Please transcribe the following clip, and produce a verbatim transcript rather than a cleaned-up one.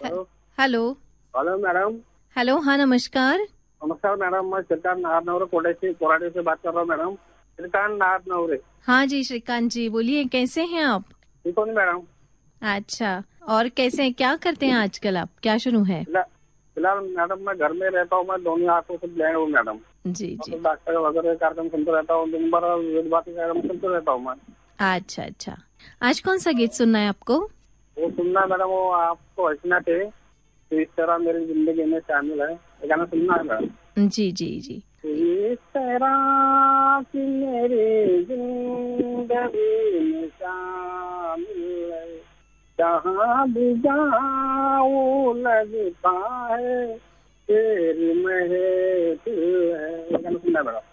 Hello hello hello madam. Hello, हाँ नमस्कार। नमस्कार मैडम, मैं श्रीकांत नारनवरे कोटे से कोराडी से बात कर रहा हूँ मैडम। श्रीकांत नारनवरे। हाँ जी श्रीकांत जी, बोलिए कैसे हैं आप? ठीक हो मैडम? अच्छा, और कैसे हैं, क्या करते हैं आजकल आप, क्या शुरू है? फिलहाल मैडम मैं घर में रहता हूँ, मैं दोनों आंखों से ब्लाइंड हूँ मैडम। जी जी। तो डॉक्टर वगैरह कार्यक्रम सुनते रहता हूँ, दिन भर वेद बात कार्यक्रम सुनते रहता हूँ मैं। अच्छा अच्छा, आज कौन सा गीत सुनना है आपको? वो सुनना है मैडम, वो आपको हंसना थे तो इस तरह मेरी जिंदगी में शामिल है, ये गाना सुनना है मैडम। जी जी जी। इस तरह की मेरी जिंदगी में शामिल है, जहाँ भी जाऊँ लगता है तेरी महफिल है। ये गाना सुनना है मैडम।